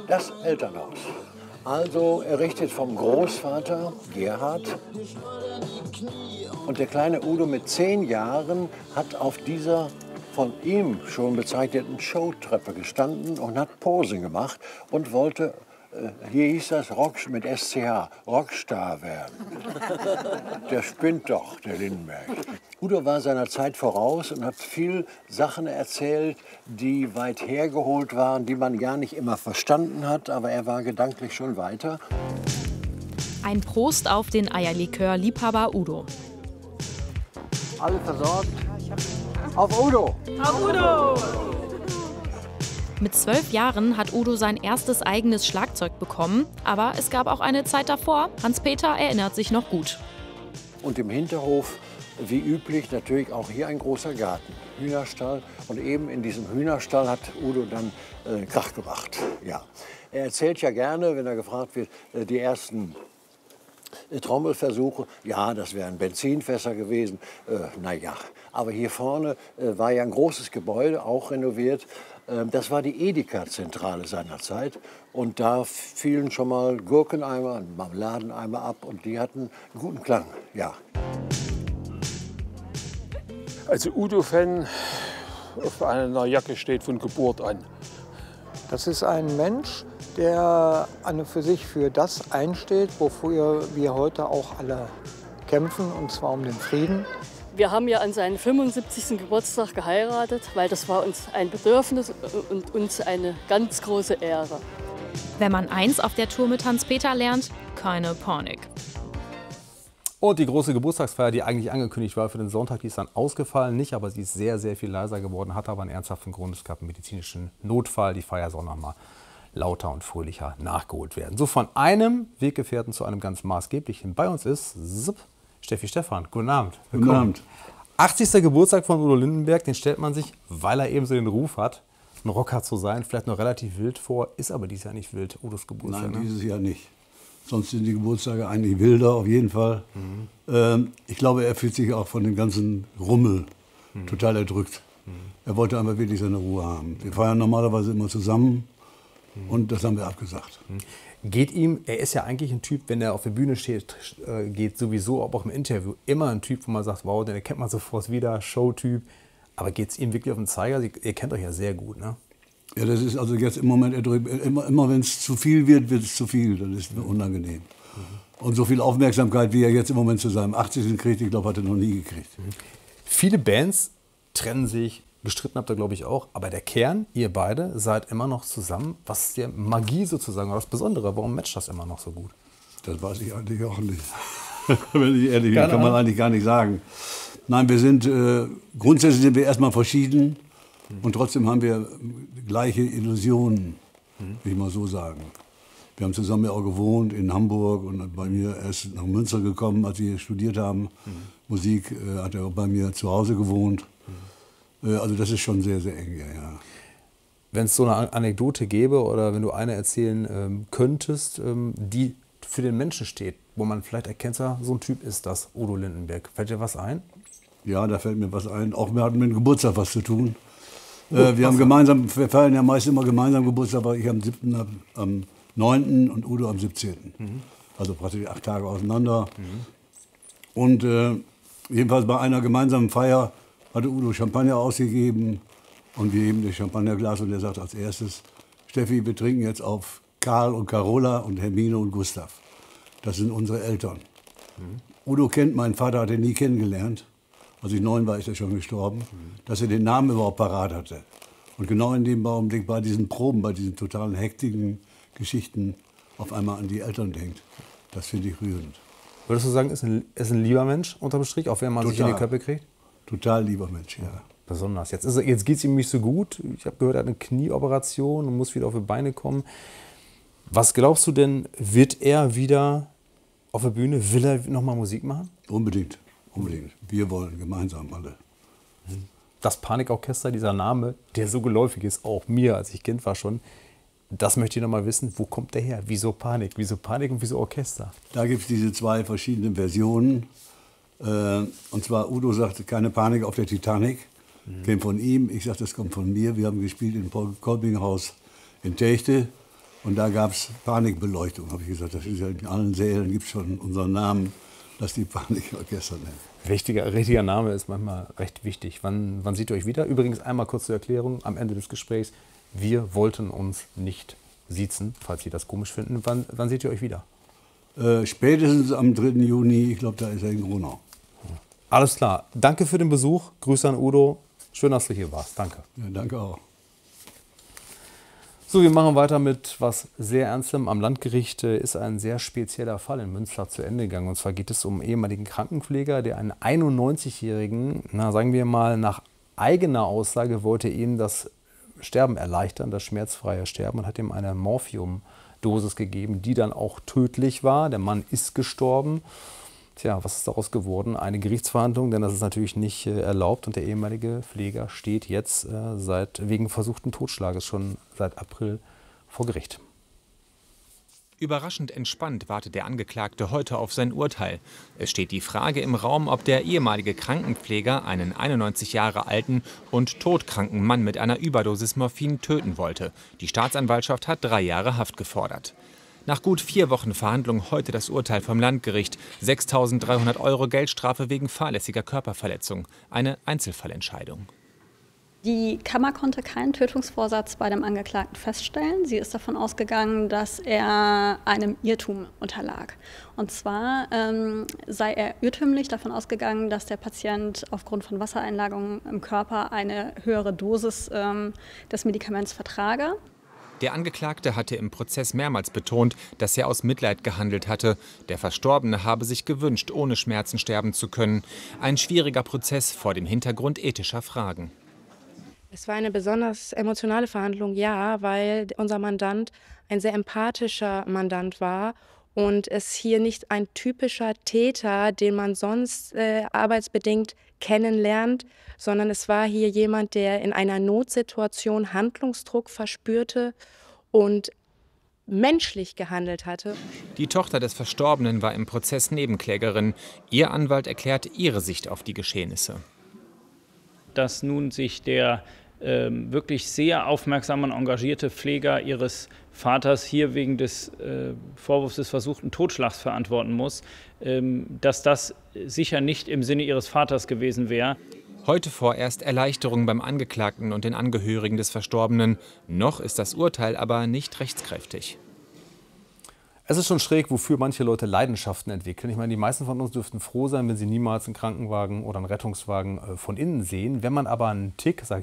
Das Elternhaus. Also errichtet vom Großvater Gerhard. Und der kleine Udo mit 10 Jahren hat auf dieser von ihm schon bezeichneten Showtreppe gestanden und hat Posen gemacht und wollte, hier hieß das mit SCH, Rockstar werden. Der spinnt doch, der Lindenberg. Udo war seiner Zeit voraus und hat viel Sachen erzählt, die weit hergeholt waren, die man gar nicht immer verstanden hat, aber er war gedanklich schon weiter. Ein Prost auf den Eierlikör-Liebhaber Udo. Alle versorgt. Auf Udo! Auf Udo! Mit 12 Jahren hat Udo sein erstes eigenes Schlagzeug bekommen. Aber es gab auch eine Zeit davor. Hans-Peter erinnert sich noch gut. Und im Hinterhof, wie üblich, natürlich auch hier ein großer Garten. Hühnerstall. Und eben in diesem Hühnerstall hat Udo dann Krach gemacht. Ja. Er erzählt ja gerne, wenn er gefragt wird, die ersten Trommelversuche, ja, das wären Benzinfässer gewesen, naja. Aber hier vorne war ja ein großes Gebäude, auch renoviert. Das war die Edeka-Zentrale seinerzeit. Und da fielen schon mal Gurkeneimer, Marmeladeneimer ab und die hatten einen guten Klang, ja. Also Udo-Fan auf einer Jacke steht von Geburt an. Das ist ein Mensch, der an und für sich für das einsteht, wofür wir heute auch alle kämpfen, und zwar um den Frieden. Wir haben ja an seinen 75. Geburtstag geheiratet, weil das war uns ein Bedürfnis und uns eine ganz große Ehre. Wenn man eins auf der Tour mit Hans-Peter lernt, keine Panik. Und die große Geburtstagsfeier, die eigentlich angekündigt war für den Sonntag, die ist dann ausgefallen. Nicht, aber sie ist sehr, sehr viel leiser geworden, hatte aber einen ernsthaften Grund. Es gab einen medizinischen Notfall. Die Feier soll noch mal lauter und fröhlicher nachgeholt werden. So, von einem Weggefährten zu einem ganz maßgeblichen. Bei uns ist Steffi Stephan. Guten Abend. Willkommen. Guten Abend. 80. Geburtstag von Udo Lindenberg, den stellt man sich, weil er eben so den Ruf hat, ein Rocker zu sein, vielleicht noch relativ wild vor, ist aber dieses Jahr nicht wild, Udos Geburtstag. Nein, dieses Jahr nicht. Sonst sind die Geburtstage eigentlich wilder, auf jeden Fall. Ich glaube, er fühlt sich auch von dem ganzen Rummel total erdrückt. Er wollte einfach wirklich seine Ruhe haben. Wir feiern normalerweise immer zusammen und das haben wir abgesagt. Geht ihm, er ist ja eigentlich ein Typ, wenn er auf der Bühne steht, geht sowieso, aber auch im Interview, immer ein Typ, wo man sagt, wow, den erkennt man sofort wieder, Showtyp. Aber geht es ihm wirklich auf den Zeiger? Ihr kennt euch ja sehr gut, ne? Ja, das ist also jetzt im Moment, immer wenn es zu viel wird, wird es zu viel. Dann ist es unangenehm. Und so viel Aufmerksamkeit, wie er jetzt im Moment zu seinem 80. kriegt, ich glaube, hat er noch nie gekriegt. Viele Bands trennen sich, gestritten habt ihr, glaube ich, auch. Aber der Kern, ihr beide, seid immer noch zusammen. Was ist die Magie sozusagen, oder das Besondere? Warum matcht das immer noch so gut? Das weiß ich eigentlich auch nicht. Wenn ich ehrlich bin, kann man eigentlich gar nicht sagen. Nein, wir sind, grundsätzlich sind wir erstmal verschieden. Und trotzdem haben wir gleiche Illusionen, will ich mal so sagen. Wir haben zusammen ja auch gewohnt in Hamburg und bei mir erst nach Münster gekommen, als wir studiert haben. Musik hat er auch bei mir zu Hause gewohnt. Also das ist schon sehr, sehr eng, ja. Wenn es so eine Anekdote gäbe oder wenn du eine erzählen könntest, die für den Menschen steht, wo man vielleicht erkennt, so ein Typ ist das, Udo Lindenberg. Fällt dir was ein? Ja, da fällt mir was ein. Auch wir hatten mit dem Geburtstag was zu tun. Wir feiern ja meist immer gemeinsam Geburtstag, aber ich am 9. und Udo am 17. Also praktisch 8 Tage auseinander. Und jedenfalls bei einer gemeinsamen Feier hatte Udo Champagner ausgegeben und wir heben das Champagnerglas und er sagt als erstes, Steffi, wir trinken jetzt auf Karl und Carola und Hermine und Gustav. Das sind unsere Eltern. Udo kennt meinen Vater, hat er nie kennengelernt. Als ich 9 war, ist er schon gestorben, dass er den Namen überhaupt parat hatte. Und genau in dem Augenblick bei diesen Proben, bei diesen totalen hektigen Geschichten auf einmal an die Eltern denkt. Das finde ich rührend. Würdest du sagen, ist ein lieber Mensch unterm Strich, auch wenn man sich in die Köpfe kriegt? Total lieber Mensch, ja. Besonders. Jetzt geht es ihm nicht so gut. Ich habe gehört, er hat eine Knieoperation und muss wieder auf die Beine kommen. Was glaubst du denn, wird er wieder auf der Bühne, will er nochmal Musik machen? Unbedingt. Unbedingt. Wir wollen gemeinsam alle. Das Panikorchester, dieser Name, der so geläufig ist, auch mir, als ich Kind war schon, das möchte ich noch mal wissen, wo kommt der her? Wieso Panik? Wieso Panik und wieso Orchester? Da gibt es diese 2 verschiedenen Versionen. Und zwar, Udo sagte, keine Panik auf der Titanic. Käme von ihm. Ich sagte, das kommt von mir. Wir haben gespielt im Kolpinghaus in Techte. Und da gab es Panikbeleuchtung, habe ich gesagt. Das ist ja in allen Sälen gibt es schon unseren Namen, dass die Panikorchester nennen. Richtiger Name ist manchmal recht wichtig. Wann seht ihr euch wieder? Übrigens einmal kurz zur Erklärung am Ende des Gesprächs. Wir wollten uns nicht siezen, falls Sie das komisch finden. Wann seht ihr euch wieder? Spätestens am 3. Juni, ich glaube, da ist er in Gronau. Alles klar. Danke für den Besuch. Grüße an Udo. Schön, dass du hier warst. Danke. Ja, danke auch. So, wir machen weiter mit was sehr Ernstem. Am Landgericht ist ein sehr spezieller Fall in Münster zu Ende gegangen. Und zwar geht es um einen ehemaligen Krankenpfleger, der einen 91-Jährigen, sagen wir mal, nach eigener Aussage wollte ihm das Sterben erleichtern, das schmerzfreie Sterben, und hat ihm eine Morphiumdosis gegeben, die dann auch tödlich war. Der Mann ist gestorben. Tja, was ist daraus geworden? Eine Gerichtsverhandlung, denn das ist natürlich nicht erlaubt. Und der ehemalige Pfleger steht jetzt wegen versuchten Totschlages schon seit April vor Gericht. Überraschend entspannt wartet der Angeklagte heute auf sein Urteil. Es steht die Frage im Raum, ob der ehemalige Krankenpfleger einen 91 Jahre alten und todkranken Mann mit einer Überdosis Morphin töten wollte. Die Staatsanwaltschaft hat 3 Jahre Haft gefordert. Nach gut 4 Wochen Verhandlung heute das Urteil vom Landgericht. 6.300 € Geldstrafe wegen fahrlässiger Körperverletzung. Eine Einzelfallentscheidung. Die Kammer konnte keinen Tötungsvorsatz bei dem Angeklagten feststellen. Sie ist davon ausgegangen, dass er einem Irrtum unterlag. Und zwar sei er irrtümlich davon ausgegangen, dass der Patient aufgrund von Wassereinlagerungen im Körper eine höhere Dosis des Medikaments vertrage. Der Angeklagte hatte im Prozess mehrmals betont, dass er aus Mitleid gehandelt hatte. Der Verstorbene habe sich gewünscht, ohne Schmerzen sterben zu können. Ein schwieriger Prozess vor dem Hintergrund ethischer Fragen. Es war eine besonders emotionale Verhandlung, ja, weil unser Mandant ein sehr empathischer Mandant war und es hier nicht ein typischer Täter, den man sonst arbeitsbedingt kennenlernt, sondern es war hier jemand, der in einer Notsituation Handlungsdruck verspürte und menschlich gehandelt hatte. Die Tochter des Verstorbenen war im Prozess Nebenklägerin. Ihr Anwalt erklärt ihre Sicht auf die Geschehnisse. Dass nun sich der wirklich sehr aufmerksame und engagierte Pfleger ihres Vaters hier wegen des Vorwurfs des versuchten Totschlags verantworten muss, dass das sicher nicht im Sinne ihres Vaters gewesen wäre. Heute vorerst Erleichterung beim Angeklagten und den Angehörigen des Verstorbenen. Noch ist das Urteil aber nicht rechtskräftig. Es ist schon schräg, wofür manche Leute Leidenschaften entwickeln. Ich meine, die meisten von uns dürften froh sein, wenn sie niemals einen Krankenwagen oder einen Rettungswagen von innen sehen. Wenn man aber einen Tick,